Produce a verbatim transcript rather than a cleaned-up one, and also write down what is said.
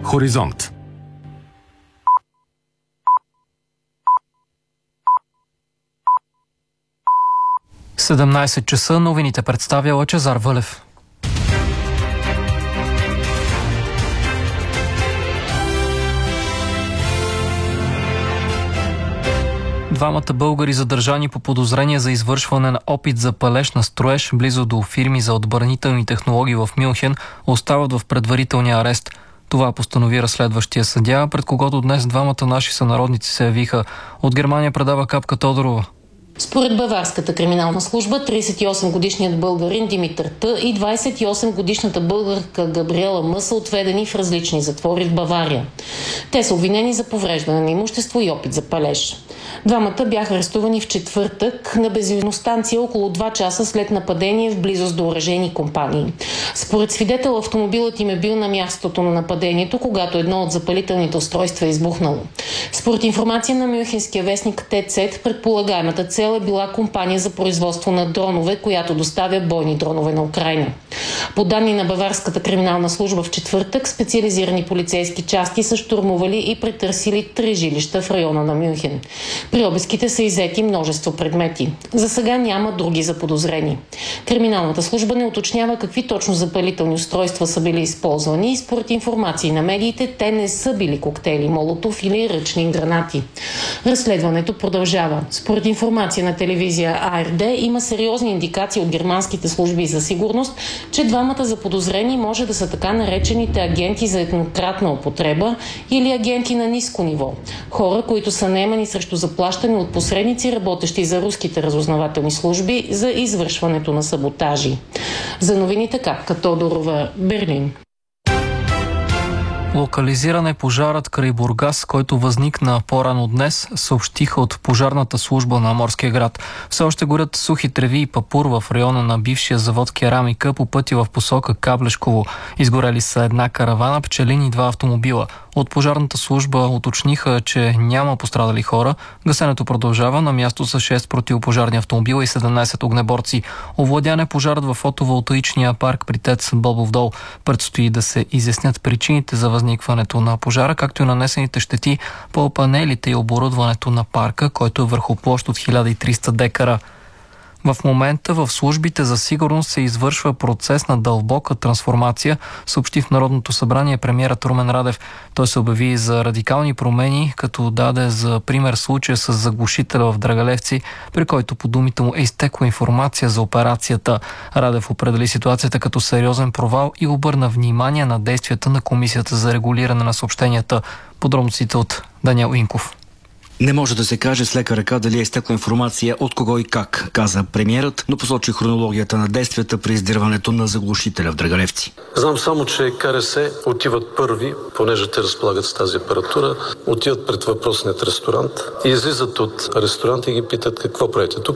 Хоризонт. седемнайсет часа, новините представя Лъчезар Вълев. Двамата българи, задържани по подозрение за извършване на опит за палеж на строеж близо до фирми за отбранителни технологии в Мюнхен, остават в предварителния арест. Това постанови разследващия съдия, пред когото днес двамата наши сънародници се явиха. От Германия предава Капка Тодорова. Според Баварската криминална служба, трийсет и осем годишният българин Димитър Т. и двайсет и осем годишната българка Габриела М. са отведени в различни затвори в Бавария. Те са обвинени за повреждане на имущество и опит за палеж. Двамата бяха арестувани в четвъртък на бензиностанция около два часа след нападение в близост до оръжейни компании. Според свидетел, автомобилът им е бил на мястото на нападението, когато едно от запалителните устройства е избухнало. Според информация на мюнхенския вестник Т Ц, предполагаемата цел е била компания за производство на дронове, която доставя бойни дронове на Украйна. По данни на Баварската криминална служба в четвъртък, специализирани полицейски части са щурмували и претърсили три жилища в района на Мюнхен. При обиските са иззети множество предмети. За сега няма други заподозрени. Криминалната служба не уточнява какви точно запалителни устройства са били използвани и според информации на медиите, те не са били коктейли Молотов или ръчни гранати. Разследването продължава. Според информация на телевизия А Р Д има сериозни индикации от германските служби за сигурност, че двамата заподозрени може да са така наречените агенти за еднократна употреба или агенти на ниско ниво. Хора, които са наемани срещу заплащане от посредници, работещи за руските разузнавателни служби за извършването на саботажи. За новините Капка Тодорова, Берлин. Локализиран е пожарът край Бургас, който възникна по-рано днес, съобщиха от пожарната служба на морския град. Все още горят сухи треви и папур в района на бившия завод Керамика по пътя в посока Каблешково. Изгорели са една каравана, пчелини и два автомобила. От пожарната служба уточниха, че няма пострадали хора. Гасенето продължава. На място са шест противопожарни автомобила и седемнайсет огнеборци. Овладян е пожарът в фотоволтаичния парк при ТЕЦ Бобов дол. Предстои да се изяснят причините за възникването на пожара, както и нанесените щети по панелите и оборудването на парка, който е върху площ от хиляда и триста декара. В момента в службите за сигурност се извършва процес на дълбока трансформация, съобщи в Народното събрание премиерът Румен Радев. Той се обяви за радикални промени, като даде за пример случая с заглушителя в Драгалевци, при който по думите му е изтекла информация за операцията. Радев определи ситуацията като сериозен провал и обърна внимание на действията на Комисията за регулиране на съобщенията. Подробностите от Даниел Инков. Не може да се каже с лека ръка дали е изтекла информация от кого и как, каза премиерът, но посочи хронологията на действията при издирването на заглушителя в Драгалевци. Знам само, че К Р С отиват първи, понеже те разполагат с тази апаратура, отиват пред въпросният ресторант и излизат от ресторанта и ги питат какво правите тук.